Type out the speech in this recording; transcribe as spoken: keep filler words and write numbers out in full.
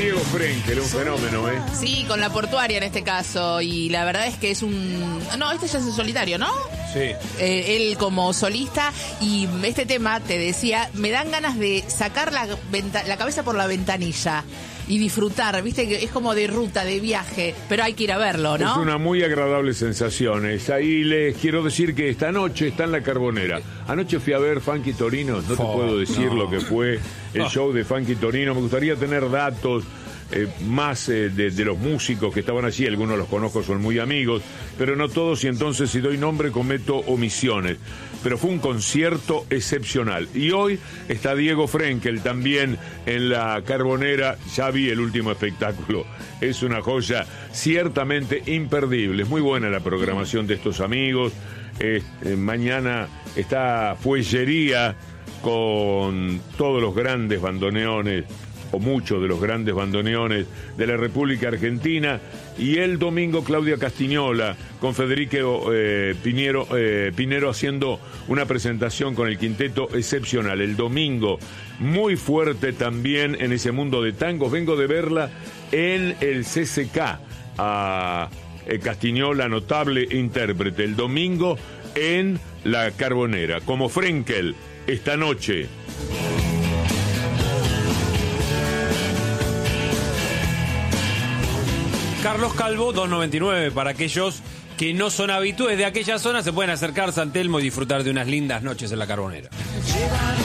Diego Frenkel, un fenómeno, ¿eh? Sí, con la portuaria en este caso. Y la verdad es que es un... No, este ya es en solitario, ¿no? Sí. Eh, él como solista. Y este tema, te decía, me dan ganas de sacar la, venta- la cabeza por la ventanilla y disfrutar, viste, que es como de ruta, de viaje, pero hay que ir a verlo, ¿no? Es una muy agradable sensación. Es ahí les quiero decir que esta noche está en la Carbonera. Anoche fui a ver Funky Torino, no te Oh, puedo decir no. lo que fue el No. show de Funky Torino. Me gustaría tener datos eh, más eh, de, de los músicos que estaban allí. Algunos los conozco, son muy amigos, pero no todos, y entonces si doy nombre cometo omisiones. Pero fue un concierto excepcional. Y hoy está Diego Frenkel también en la Carbonera. Ya vi el último espectáculo. Es una joya ciertamente imperdible. Es muy buena la programación de estos amigos. Eh, eh, mañana está Fuellería con todos los grandes bandoneones, o muchos de los grandes bandoneones de la República Argentina, y el domingo Claudia Castiñola con Federico eh, Pinero, eh, Pinero haciendo una presentación con el quinteto excepcional. El domingo muy fuerte también en ese mundo de tangos. Vengo de verla en el C C K a eh, Castiñola, notable intérprete. El domingo en la Carbonera, como Frenkel esta noche. Carlos Calvo, dos noventa y nueve. Para aquellos que no son habitués de aquella zona, se pueden acercar a San Telmo y disfrutar de unas lindas noches en la Carbonera.